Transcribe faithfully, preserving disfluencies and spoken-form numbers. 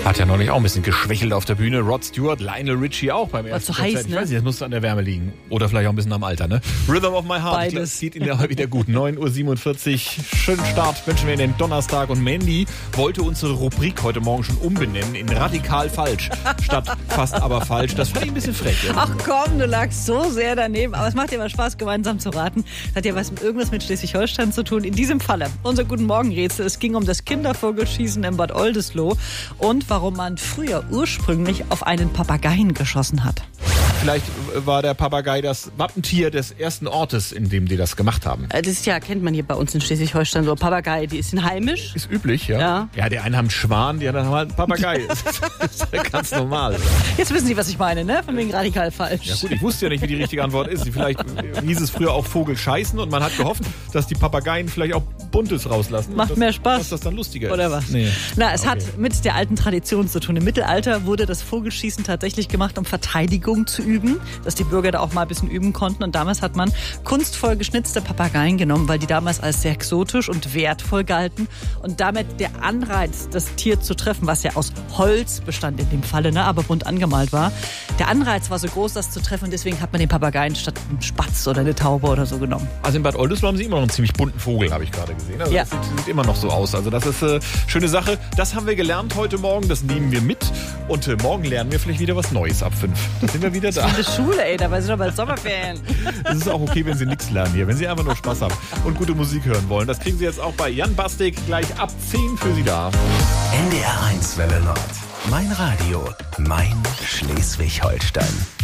Hat ja neulich auch ein bisschen geschwächelt auf der Bühne. Rod Stewart, Lionel Richie auch beim ersten zu heiß, Konzert. Ich ne? weiß nicht, das muss an der Wärme liegen. Oder vielleicht auch ein bisschen am Alter, ne? Rhythm of My Heart. Beides. Das geht Ihnen ja heute wieder gut. neun Uhr siebenundvierzig. Schönen Start wünschen wir in den Donnerstag. Und Mandy wollte unsere Rubrik heute Morgen schon umbenennen in radikal falsch. Statt fast aber falsch. Das fand ich ein bisschen frech. Ja. Ach komm, du lagst so sehr daneben. Aber es macht dir mal Spaß, gemeinsam zu raten. Das hat ja was, irgendwas mit Schleswig-Holstein zu tun. In diesem Falle, unser Guten Morgen-Rätsel. Es ging um das Kindervogelschießen in Bad Oldesloe und warum man früher ursprünglich auf einen Papageien geschossen hat. Vielleicht war der Papagei das Wappentier des ersten Ortes, in dem die das gemacht haben. Das ist ja, kennt man hier bei uns in Schleswig-Holstein so. Papagei, die sind heimisch. Ist üblich, ja. Ja. Ja, die einen haben einen Schwan, die anderen haben halt einen Papagei. Das ist ja ganz normal. Jetzt wissen Sie, was ich meine, ne? Von wegen radikal falsch. Ja gut, ich wusste ja nicht, wie die richtige Antwort ist. Vielleicht hieß es früher auch Vogel scheißen und man hat gehofft, dass die Papageien vielleicht auch Buntes rauslassen. Macht das, mehr Spaß. Dass das dann lustiger Oder ist. was? Nee. Na, es Okay. hat mit der alten Tradition zu tun. Im Mittelalter wurde das Vogelschießen tatsächlich gemacht, um Verteidigung zu üben, dass die Bürger da auch mal ein bisschen üben konnten. Und damals hat man kunstvoll geschnitzte Papageien genommen, weil die damals als sehr exotisch und wertvoll galten. Und damit der Anreiz, das Tier zu treffen, was ja aus Holz bestand in dem Falle, ne, aber bunt angemalt war, der Anreiz war so groß, das zu treffen. Und deswegen hat man den Papageien statt einen Spatz oder eine Taube oder so genommen. Also in Bad Oldesloe haben sie immer noch einen ziemlich bunten Vogel, habe ich gerade gesehen. Also Ja. das sieht, sieht immer noch so aus. Also das ist eine äh, schöne Sache. Das haben wir gelernt heute Morgen, das nehmen wir mit. Und äh, morgen lernen wir vielleicht wieder was Neues ab fünf. Dann sind wir wieder da. In der Schule, ey, dabei sind wir bald Sommerferien. Es ist auch okay, wenn Sie nichts lernen hier, wenn Sie einfach nur Spaß haben und gute Musik hören wollen. Das kriegen Sie jetzt auch bei Jan Bastik gleich ab zehn für Sie da. N D R eins Welle Nord. Mein Radio, mein Schleswig-Holstein.